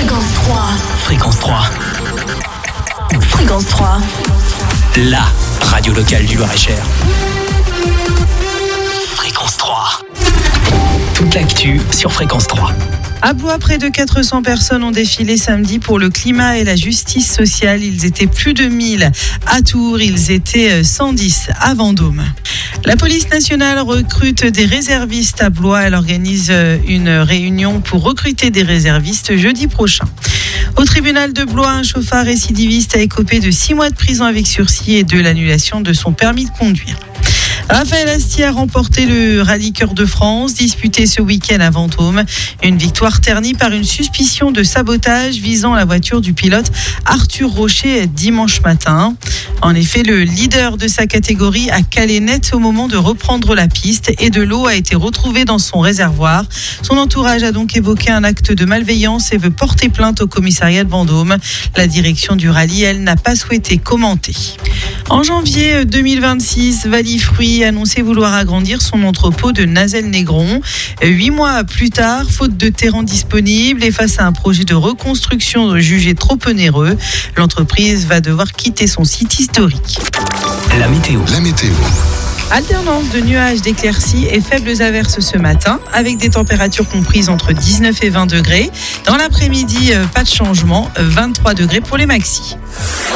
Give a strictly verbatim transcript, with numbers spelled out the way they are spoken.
Fréquence trois. Fréquence trois. Fréquence trois. La radio locale du Loir-et-Cher. Fréquence trois. Toute l'actu sur Fréquence trois. À Blois, près de quatre cents personnes ont défilé samedi pour le climat et la justice sociale. Ils étaient plus de mille à Tours, ils étaient cent dix à Vendôme. La police nationale recrute des réservistes à Blois. Elle organise une réunion pour recruter des réservistes jeudi prochain. Au tribunal de Blois, un chauffard récidiviste a écopé de six mois de prison avec sursis et de l'annulation de son permis de conduire. Raphaël Astier a remporté le rallye Cœur de France, disputé ce week-end à Vendôme. Une victoire ternie par une suspicion de sabotage visant la voiture du pilote Arthur Rocher dimanche matin. En effet, le leader de sa catégorie a calé net au moment de reprendre la piste et de l'eau a été retrouvée dans son réservoir. Son entourage a donc évoqué un acte de malveillance et veut porter plainte au commissariat de Vendôme. La direction du rallye, elle, n'a pas souhaité commenter. En janvier deux mille vingt-six, Valifruit a annoncé vouloir agrandir son entrepôt de Nazelles-Négron. Huit mois plus tard, faute de terrain disponible et face à un projet de reconstruction jugé trop onéreux, l'entreprise va devoir quitter son site historique. La météo. La météo. Alternance de nuages, d'éclaircies et faibles averses ce matin, avec des températures comprises entre dix-neuf et vingt degrés. Dans l'après-midi, pas de changement, vingt-trois degrés pour les maxis.